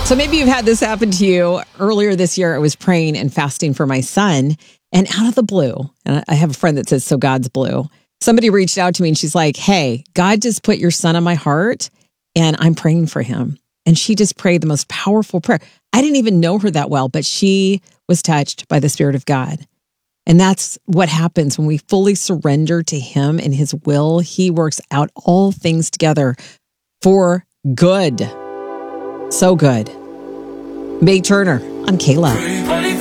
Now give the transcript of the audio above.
So maybe you've had this happen to you. Earlier this year, I was praying and fasting for my son, and out of the blue, and I have a friend that says, so God's blue. Somebody reached out to me and she's like, hey, God just put your son on my heart and I'm praying for him. And she just prayed the most powerful prayer. I didn't even know her that well, but she was touched by the Spirit of God. And that's what happens when we fully surrender to him and his will. He works out all things together for good. So good. Meg Turner on K-Love.